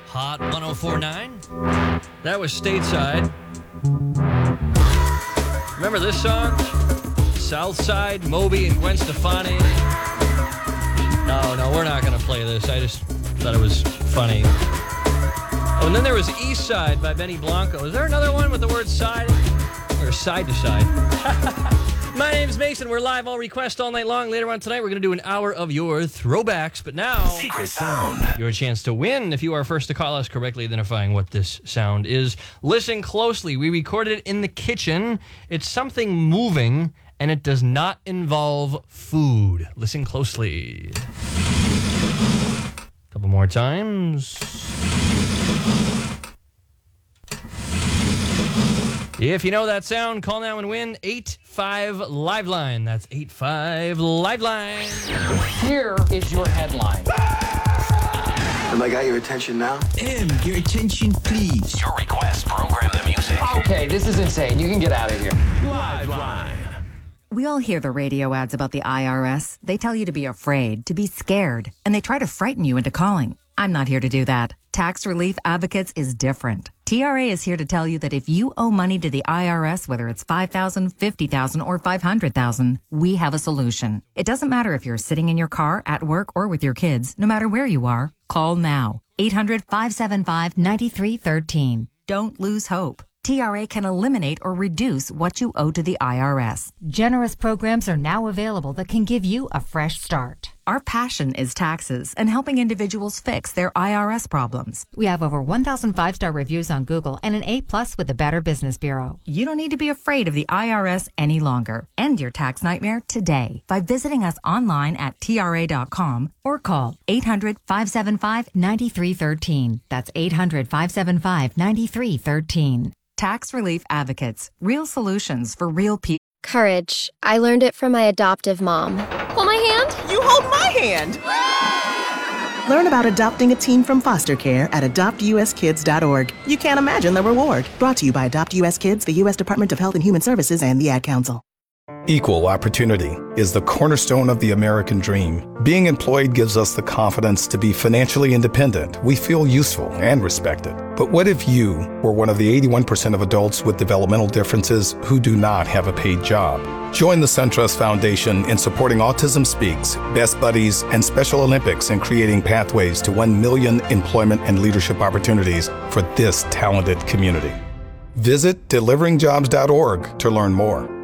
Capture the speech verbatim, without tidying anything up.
Hot one oh four point nine. That was Stateside. Remember this song? Southside, Moby, and Gwen Stefani. No, no, we're not going to play this. I just thought it was funny. Oh, and then there was East Side by Benny Blanco. Is there another one with the word side? Or side to side? My name's Mason. We're live all request all night long. Later on tonight, we're going to do an hour of your throwbacks. But now, Secret Sound. Your chance to win if you are first to call us correctly identifying what this sound is. Listen closely. We recorded it in the kitchen. It's something moving, and it does not involve food. Listen closely. A couple more times. If you know that sound, call now and win eight five Live Line. That's eight five Live Line. Here is your headline. Have I got your attention now? M, your attention, please. Your request, program the music. Okay, this is insane. You can get out of here. Live Line. We all hear the radio ads about the I R S. They tell you to be afraid, to be scared, and they try to frighten you into calling. I'm not here to do that. Tax Relief Advocates is different. T R A is here to tell you that if you owe money to the I R S, whether it's five thousand dollars, fifty thousand dollars, or five hundred thousand dollars, we have a solution. It doesn't matter if you're sitting in your car, at work, or with your kids. No matter where you are, call now. eight hundred, five seven five, nine three one three. Don't lose hope. T R A can eliminate or reduce what you owe to the I R S. Generous programs are now available that can give you a fresh start. Our passion is taxes and helping individuals fix their I R S problems. We have over one thousand five-star reviews on Google and an A-plus with the Better Business Bureau. You don't need to be afraid of the I R S any longer. End your tax nightmare today by visiting us online at T R A dot com or call eight hundred, five seven five, nine three one three. That's eight hundred, five seven five, nine three one three. Tax Relief Advocates. Real solutions for real people. Courage. I learned it from my adoptive mom. Hold my hand. You hold my hand. Learn about adopting a teen from foster care at adopt u s kids dot org. You can't imagine the reward. Brought to you by Adopt U S Kids, the U S Department of Health and Human Services, and the Ad Council. Equal opportunity is the cornerstone of the American dream. Being employed gives us the confidence to be financially independent. We feel useful and respected. But what if you were one of the eighty-one percent of adults with developmental differences who do not have a paid job? Join the SunTrust Foundation in supporting Autism Speaks, Best Buddies, and Special Olympics in creating pathways to one million employment and leadership opportunities for this talented community. Visit delivering jobs dot org to learn more.